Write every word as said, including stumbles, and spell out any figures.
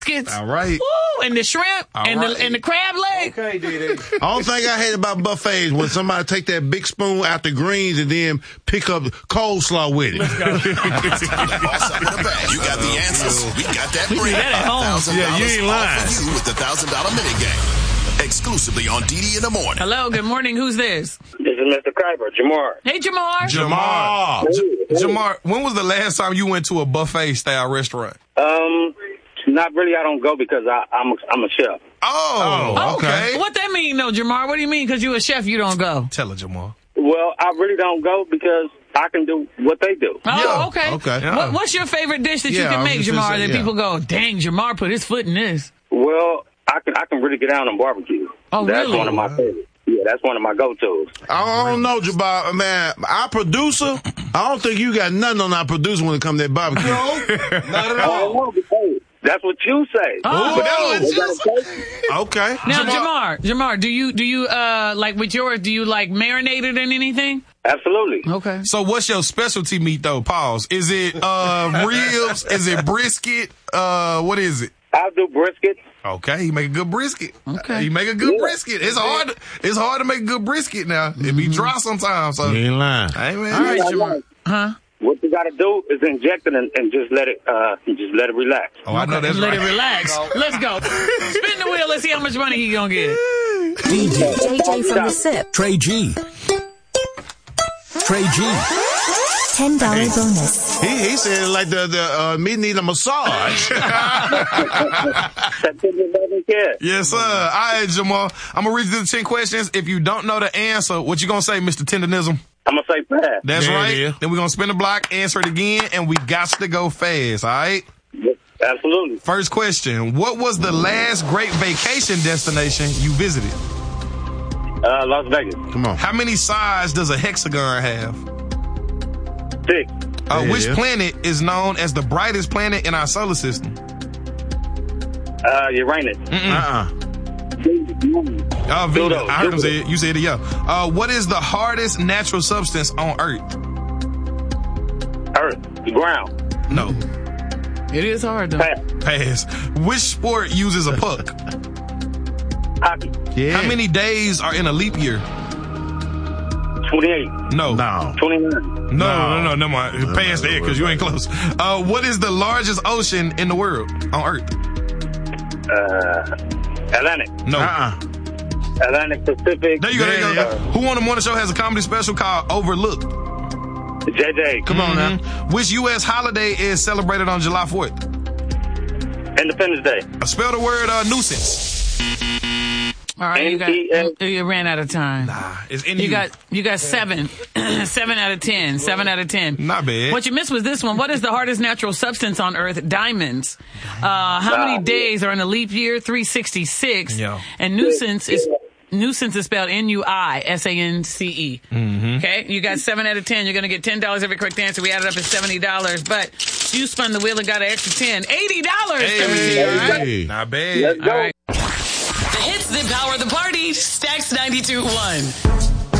All right. Woo, and the shrimp All and right. the and the crab leg. Okay, Diddy. Only thing I hate about buffets when somebody take that big spoon out the greens and then pick up coleslaw with it. Boss up in the bag. You got the answers. We got that bread. that at home. Yeah, you ain't lying. For you with the thousand dollar mini game. Exclusively on D D in the morning. Hello, good morning. Who's this? This is Mister Kuiper, Jamar. Hey, Jamar. Jamar. Hey, hey. Jamar, when was the last time you went to a buffet style restaurant? Um, not really. I don't go because I, I'm a, I'm a chef. Oh, Oh, okay. What that mean, though, Jamar? What do you mean? Because you a chef, you don't go? Tell her, Jamar. Well, I really don't go because I can do what they do. Oh, Yeah, okay. okay. Yeah. What, what's your favorite dish that you Yeah, I can was make, just gonna Jamar, say, that yeah. people go, dang, Jamar put his foot in this? Well, I can I can really get down on barbecue. Oh, That's really? one of my favorites. Yeah, that's one of my go-tos. I don't know, Jabbar, man. Our producer, I don't think you got nothing on our producer when it comes to that barbecue. Not at I don't know because that's what you say. Oh. But That's what they you gotta say. say- Okay. Now, Jamar- Jamar, Jamar, do you, do you, uh, like with yours, do you like marinate it in anything? Absolutely. Okay. So what's your specialty meat, though? Pause. Is it uh, ribs? Is it brisket? Uh, what is it? I'll do brisket. Okay, you make a good brisket. Okay. You make a good Yeah. brisket. It's hard. To, it's hard to make a good brisket now. It be dry sometimes. So, You ain't lying. hey man. All right, Yeah, Jamar. Huh? What you got to do is inject it and, and just let it uh just let it relax. Oh, I know that's Let right. it relax. Let's go. Spin the wheel. Let's see how much money he gonna get. D J J J from the SIP. Trey G. Trey G. ten dollar bonus. He, he said like the, the uh, me need a massage. September doesn't care. Yes, sir. All right, Jamal. I'm gonna read you the ten questions. If you don't know the answer, what you gonna say, Mister Tenderism? I'm gonna say pass. That's There it right. is. Then we're gonna spin the block, answer it again, and we got to go fast. All right. Absolutely. First question: what was the last great vacation destination you visited? Uh, Las Vegas. Come on. How many sides does a hexagon have? Six. Uh, There it which is. planet is known as the brightest planet in our solar system? Uh, Uranus. Uh-uh. Uh, Venus. Pluto. I heard him say it. You said it, yeah. Uh, what is the hardest natural substance on Earth? Earth. The ground. No. It is hard though. Pass. Pass. Which sport uses a puck? Hockey. Yeah. How many days are in a leap year? twenty-eight. No. No. twenty-nine. No, no, no, never mind. Pass that because you ain't close. Uh, what is the largest ocean in the world on Earth? Uh, Atlantic. No. Uh-uh. Atlantic Pacific. There you go. There you go. Yeah. Who on the morning show has a comedy special called Overlooked? J J. Come on now. Mhm. Which U S holiday is celebrated on July fourth? Independence Day. Uh, spell the word uh, nuisance. All right, you got N T S. you ran out of time. Nah, it's in You got you got seven, seven out of ten, seven out of ten. Not bad. What you missed was this one. What is the hardest natural substance on Earth? Diamonds. Uh, how many Wow. days are in a leap year? three sixty-six. Yeah. And nuisance is nuisance is spelled N U I S A N C E. Mm-hmm. Okay, you got seven out of ten. You're gonna get ten dollars every correct answer. We added up at seventy dollars, but you spun the wheel and got an extra ten, eighty dollars. Hey, All right. Hey. not bad. Let's go. All right. The hits that power the party. Stacks ninety-two point one.